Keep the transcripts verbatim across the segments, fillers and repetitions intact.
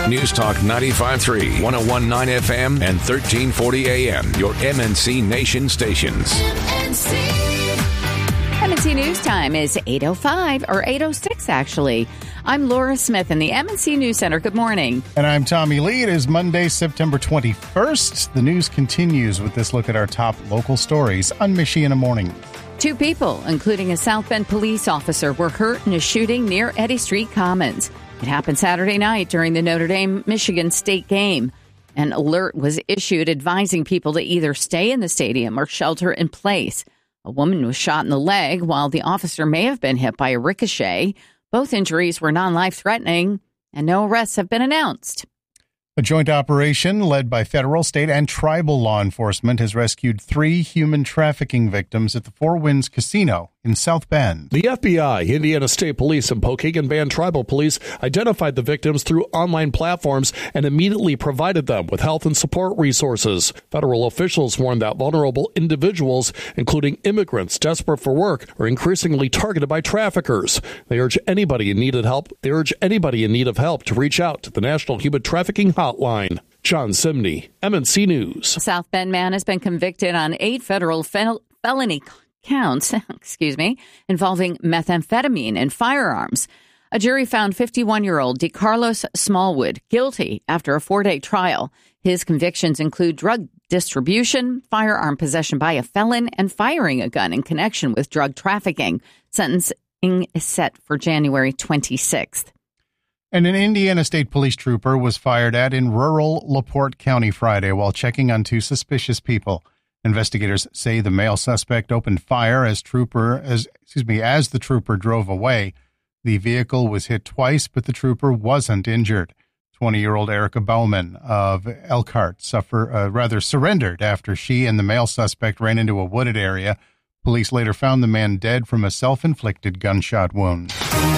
News Talk ninety-five point three, one oh one point nine F M, and thirteen forty A M, your M N C Nation stations. M N C. M N C News Time is eight oh five, or eight oh six, actually. I'm Laura Smith in the M N C News Center. Good morning. And I'm Tommy Lee. It is Monday, September twenty-first. The news continues with this look at our top local stories on Michiana Morning. Two people, including a South Bend police officer, were hurt in a shooting near Eddy Street Commons. It happened Saturday night during the Notre Dame-Michigan State game. An alert was issued advising people to either stay in the stadium or shelter in place. A woman was shot in the leg, while the officer may have been hit by a ricochet. Both injuries were non-life-threatening, and no arrests have been announced. A joint operation led by federal, state, and tribal law enforcement has rescued three human trafficking victims at the Four Winds Casino in South Bend. The F B I, Indiana State Police, and Pokagon Band Tribal Police identified the victims through online platforms and immediately provided them with health and support resources. Federal officials warned that vulnerable individuals, including immigrants desperate for work, are increasingly targeted by traffickers. They urge anybody in need of help. They urge anybody in need of help to reach out to the National Human Trafficking Hotline. John Simney, M N C News. A South Bend man has been convicted on eight federal fel- felony counts, excuse me, involving methamphetamine and firearms. A jury found fifty-one-year-old DeCarlos Smallwood guilty after a four-day trial. His convictions include drug distribution, firearm possession by a felon, and firing a gun in connection with drug trafficking. Sentencing is set for January twenty-sixth. And an Indiana State Police trooper was fired at in rural LaPorte County Friday while checking on two suspicious people. Investigators say the male suspect opened fire as trooper as excuse me as the trooper drove away. The vehicle was hit twice, but the trooper wasn't injured. twenty-year-old Erica Bowman of Elkhart suffer uh, rather surrendered after she and the male suspect ran into a wooded area. Police later found the man dead from a self-inflicted gunshot wound.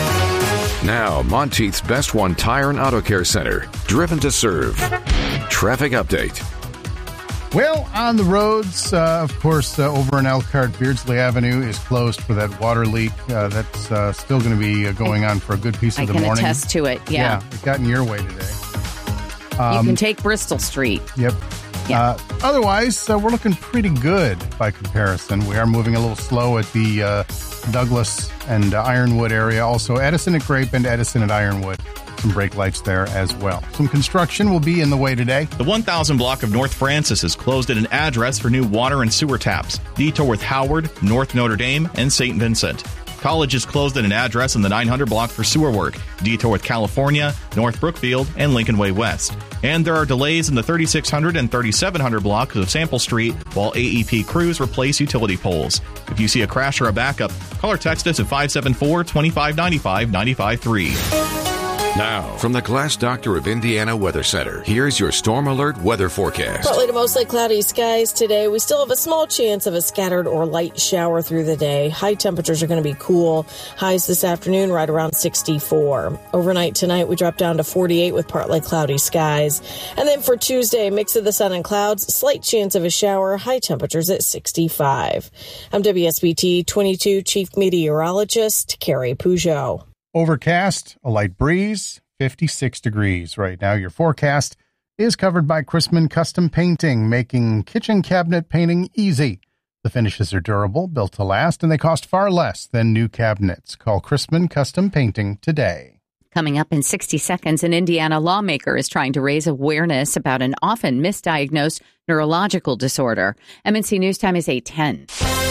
Now, Monteith's Best One Tire and Auto Care Center, driven to serve. Traffic update. Well, on the roads, uh, of course, uh, over in Elkhart, Beardsley Avenue is closed for that water leak. Uh, that's uh, still going to be uh, going on for a good piece of I the can morning. attest to it, yeah. Yeah, it got in your way today. Um, you can Um, take Bristol Street. Yep. Yeah. Uh, otherwise, uh, we're looking pretty good by comparison. We are moving a little slow at the uh, Douglas and uh, Ironwood area. Also, Edison at Grape and Edison at Ironwood. Some brake lights there as well. Some construction will be in the way today. The one thousand block of North Francis is closed at an address for new water and sewer taps. Detour with Howard, North Notre Dame, and Saint Vincent. College is closed at an address in the nine hundred block for sewer work. Detour with California, North Brookfield, and Lincoln Way West. And there are delays in the thirty-six hundred and thirty-seven hundred blocks of Sample Street while A E P crews replace utility poles. If you see a crash or a backup, call or text us at five seven four, two five nine five, nine five three. Now, from the Glass Doctor of Indiana Weather Center, here's your Storm Alert weather forecast. Partly to mostly cloudy skies today. We still have a small chance of a scattered or light shower through the day. High temperatures are going to be cool. Highs this afternoon right around sixty-four. Overnight tonight, we drop down to forty-eight with partly cloudy skies. And then for Tuesday, mix of the sun and clouds, slight chance of a shower, high temperatures at sixty-five. I'm W S B T twenty-two Chief Meteorologist Carrie Peugeot. Overcast, a light breeze, fifty-six degrees right now. Your forecast is covered by Chrisman Custom Painting, making kitchen cabinet painting easy. The finishes are durable, built to last, and they cost far less than new cabinets. Call Chrisman Custom Painting today. Coming up in sixty seconds, an Indiana lawmaker is trying to raise awareness about an often misdiagnosed neurological disorder. M N C News Time is eight ten.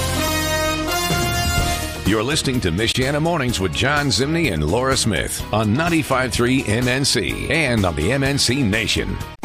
You're listening to Michiana Mornings with John Zimney and Laura Smith on ninety-five point three M N C and on the M N C Nation.